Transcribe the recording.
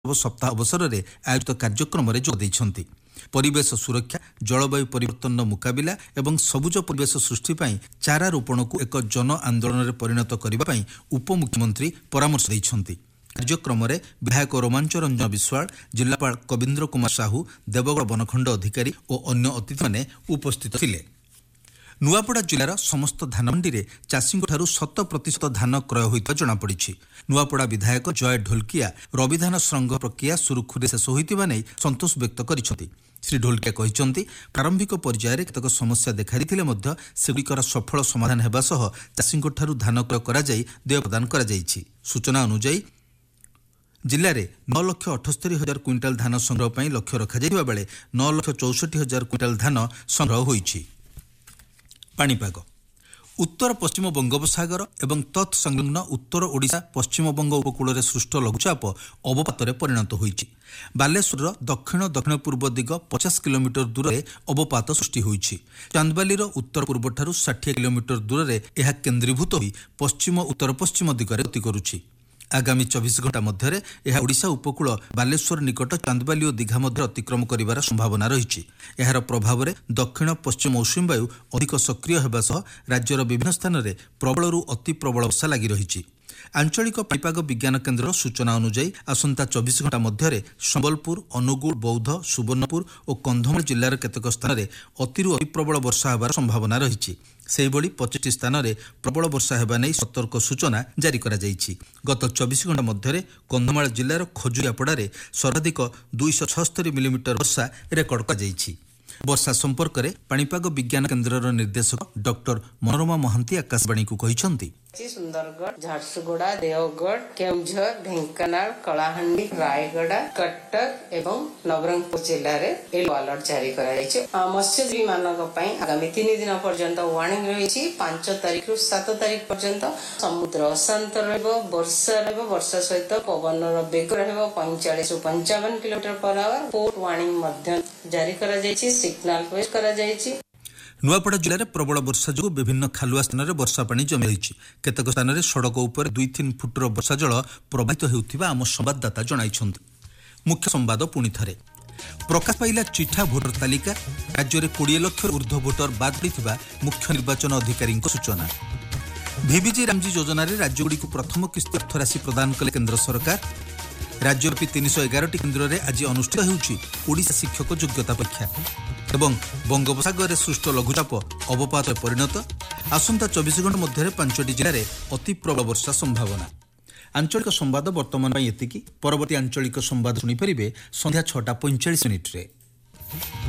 सप्ताह अवसर में आयोजित कार्यक्रम में जोग देइछन्ति। परिवेश सुरक्षा, जलवायु परिवर्तन मुकाबिला एवं सबुज परिवेश सृष्टि पाई चारा रोपण को एक जन आंदोलन में परिणत करने उपमुख्यमंत्री परामर्श देइछन्ति। कार्यक्रम में विधायक रोमांच रंजन विश्वाल, जिलापाल कविंद्र कुमार साहू, देवगढ़ बनखंड अधिकारी और अन्य अतिथि माने उपस्थित थिले। नुआपड़ा जिलार समस्त धान मंडी में चाषी 100% धान क्रय होता जमापड़ी। नुआपड़ा विधायक जय ढोलकिया रविधान संग्रह प्रक्रिया सुरुखुरे शेष होता नहीं संतोष व्यक्त कर श्री ढोलकिया कहते प्रारंभिक पर्यायर केतक समस्या देखाई सेगुड़िकर सफल समाधान होगा सह चाषी धान क्रय कर देय प्रदान कर। सूचना अनुसार जिले में 9,78,000 क्विंटाल धान संग्रह पर लक्ष्य रखा बेले 9,64,000 क्विंटाल धान संग्रह होइछि। पाणीपाग उत्तर पश्चिम बंगोपसागर एवं तत्संलग्न उत्तर ओडिशा पश्चिमबंग उपकूल में सृष्ट लघुचाप अवपात परिणत होइछि। बालेश्वर दक्षिण दक्षिण पूर्व दिग 50 किलोमीटर दूर में अवपात सृष्टि होइछि। चांदबालीर उत्तर पूर्व ठारू 60 किलोमीटर दूर में यह केन्द्रीभूत होई पश्चिम उत्तर पश्चिम दिगरे गति करुछि। आगामी 24 घंटा मध्य यह ओडिशा उपकूल बालेश्वर निकट चांदबाली और दीघा मध्य अतिक्रम करिवार संभावना रही। यार प्रभाव में दक्षिण पश्चिम मौसुमी वायु अधिक सक्रिय होगा सह राज्यर विभिन्न स्थान में प्रबलरू अति प्रबल वर्षा लगी रही। आंचलिक पाणीपाग विज्ञान केन्द्र सूचना अनुसार आसंता 24 घंटा मध्य संबलपुर, अनुगुल, बौद्ध, सुवर्णपुर और कंधमाल जिलार केतक स्थान में अतिरु अति प्रबल वर्षा होबार संभावना रही। सेहिभଳି 25 स्थान में प्रबल वर्षा होगा नहीं सतर्क सूचना जारी करा जाइछि। गत 24 घंटा मध्य कंधमाल जिलार खजुरियापड़ारे सर्वाधिक 276 मिलीमीटर वर्षा रेकर्ड कर जाइछि। वर्षा संपर्क में पाणीपाग विज्ञान केन्द्र निर्देशक डॉक्टर मनोरमा महांती आकाशवाणी को कहिसंति सुंदरगढ़, झारसुगुड़ा, देवगढ़, केउझर, ढेंकानाल, कलाहांडी, रायगड़ा, कटक एवं नवरंगपुर जिले में येलो अलर्ट जारी करा। मत्स्यजीवी मानक आगामी 3 दिन पर्यंत वार्निंग रही। 5 तारिख रु 7 तारिख पर्यंत समुद्र अशांत वर्षा सहित पवन बेग 45 रु 55 kilometre per hour. Port warning जारी करा सिग्नाल पोस्ट करा जायछि। नुआपड़ा जिले में प्रबल वर्षा जो विभिन्न खालुआ स्थान में वर्षा पानी जमी रही। केतक स्थान में सड़क उपर 2-3 फुटर वर्षा जल प्रवाहित होउथिबा आम संवाददाता जणाइछन्ति। मुख्य संवाद पुणी थरे प्रकाश पाइला चिठा भोटर तालिका। राज्य में 20 लाख ऊर्ध्व भोटर बाद पड़िथिबा मुख्य निर्वाचन अधिकारी सूचना। VBG रामजी योजना राज्यगुड़ी प्रथम किस्ती अर्थराशि प्रदान कले केन्द्र सरकार। राज्यव्यापी 311 केन्द्र में आज अनुष्ठित होउछि ओडिशा शिक्षक योग्यता परीक्षा। एवं बंगोपसागर सृष्ट लघुचाप अवपात परिणत। आसंता 24 घंटा मध्य 5टी जिले में अति प्रबल वर्षा संभावना। आंचलिक संवाद वर्तमान एतिकी। परवर्ती आंचलिक संवाद शुणिपारे संध्या 6:45 रे।